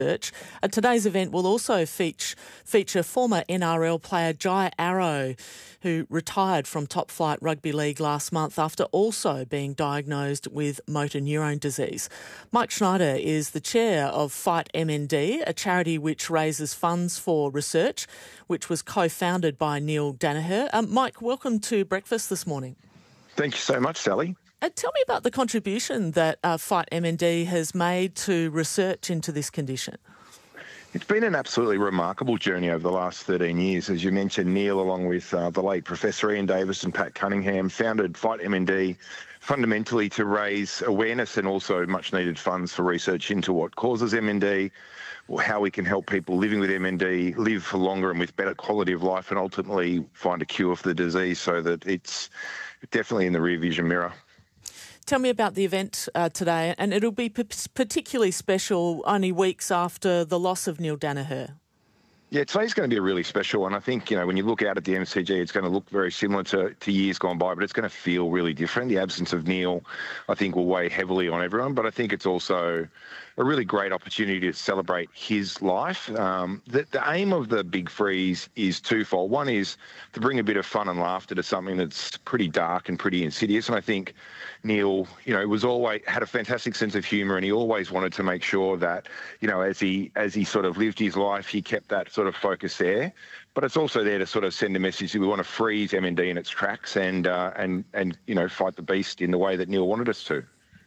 research. Today's event will also feature former NRL player Jai Arrow, who retired from top flight rugby league last month after also being diagnosed with motor neurone disease. Mike Schneider is the chair of Fight MND, a charity which raises funds for research, which was co-founded by Neil Daniher. Mike, welcome to Breakfast this morning. Thank you so much, Sally. Tell me about the contribution that Fight MND has made to research into this condition. It's been an absolutely remarkable journey over the last 13 years. As you mentioned, Neil, along with the late Professor Ian Davis and Pat Cunningham, founded Fight MND fundamentally to raise awareness and also much-needed funds for research into what causes MND, how we can help people living with MND live for longer and with better quality of life, and ultimately find a cure for the disease so that it's definitely in the rear vision mirror. Tell me about the event today, and it'll be particularly special only weeks after the loss of Neil Daniher. Yeah, today's going to be a really special one. I think, when you look out at the MCG, it's going to look very similar to years gone by, but it's going to feel really different. The absence of Neil, I think, will weigh heavily on everyone, but I think it's also a really great opportunity to celebrate his life. The aim of the Big Freeze is twofold. One is to bring a bit of fun and laughter to something that's pretty dark and pretty insidious, and I think Neil, was always had a fantastic sense of humour, and he always wanted to make sure that, as he sort of lived his life, he kept that sort of focus there. But it's also there to sort of send a message that we want to freeze MND in its tracks and fight the beast in the way that Neil wanted us to.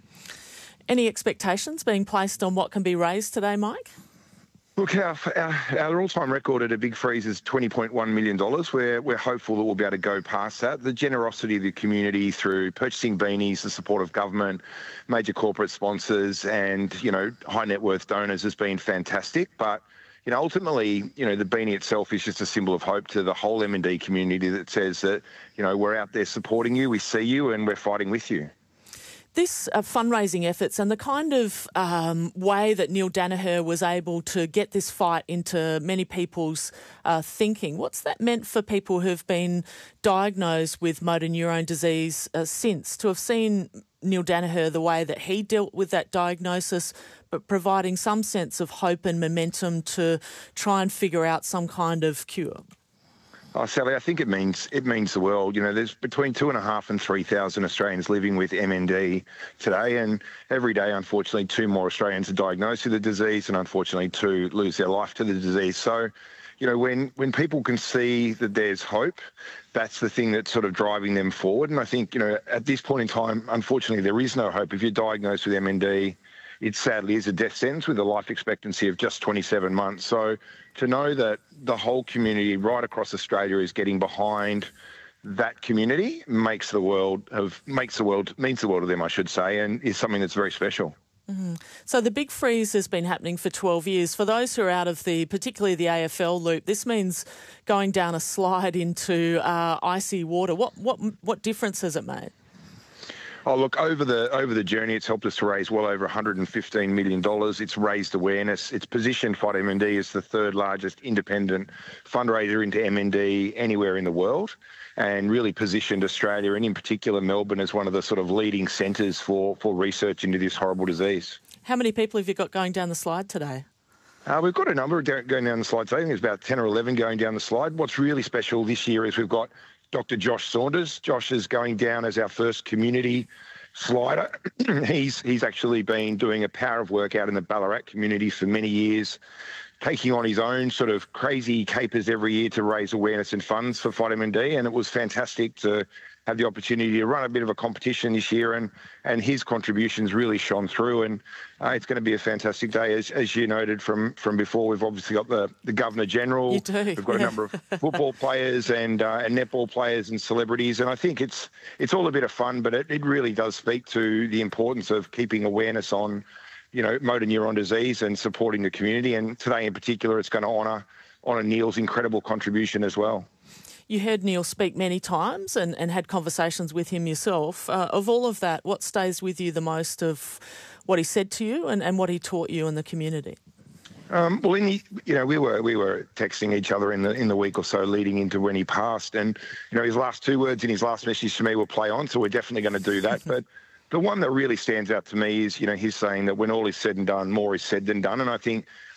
Any expectations being placed on what can be raised today, Mike? Look, our all-time record at a Big Freeze is $20.1 million. We're hopeful that we'll be able to go past that. The generosity of the community through purchasing beanies, the support of government, major corporate sponsors and, high net worth donors has been fantastic. But, ultimately, the beanie itself is just a symbol of hope to the whole MND community that says that, we're out there supporting you, we see you and we're fighting with you. This fundraising efforts and the kind of way that Neil Daniher was able to get this fight into many people's thinking, what's that meant for people who've been diagnosed with motor neurone disease since? To have seen Neil Daniher the way that he dealt with that diagnosis, but providing some sense of hope and momentum to try and figure out some kind of cure? Oh, Sally, I think it means the world. There's between 2,500 and 3,000 Australians living with MND today, and every day, unfortunately, 2 more Australians are diagnosed with the disease, and unfortunately, 2 lose their life to the disease. So, when people can see that there's hope, that's the thing that's sort of driving them forward. And I think, at this point in time, unfortunately, there is no hope. If you're diagnosed with MND, it sadly is a death sentence with a life expectancy of just 27 months. So to know that the whole community right across Australia is getting behind that community means the world to them, I should say, and is something that's very special. Mm-hmm. So the Big Freeze has been happening for 12 years. For those who are out of particularly the AFL loop, this means going down a slide into icy water. What difference has it made? Oh, look, over the journey, it's helped us to raise well over $115 million. It's raised awareness. It's positioned Fight MND as the 3rd largest independent fundraiser into MND anywhere in the world, and really positioned Australia, and in particular Melbourne, as one of the sort of leading centres for research into this horrible disease. How many people have you got going down the slide today? We've got a number going down the slide today. I think there's about 10 or 11 going down the slide. What's really special this year is we've got Dr. Josh Saunders. Josh is going down as our first community slider. He's actually been doing a power of work out in the Ballarat community for many years, taking on his own sort of crazy capers every year to raise awareness and funds for Fight MND. And it was fantastic to have the opportunity to run a bit of a competition this year, and his contributions really shone through. And it's going to be a fantastic day. As you noted from before, we've obviously got the Governor-General. You do, We've got a number of football players and netball players and celebrities. And I think it's all a bit of fun, but it really does speak to the importance of keeping awareness on, motor neuron disease and supporting the community. And today in particular, it's going to honour Neil's incredible contribution as well. You heard Neil speak many times and had conversations with him yourself. Of all of that, what stays with you the most of what he said to you and what he taught you in the community? Well, we were texting each other in the week or so leading into when he passed, and his last 2 words in his last message to me were "play on." So we're definitely going to do that. But the one that really stands out to me is, he's saying that when all is said and done, more is said than done. And I think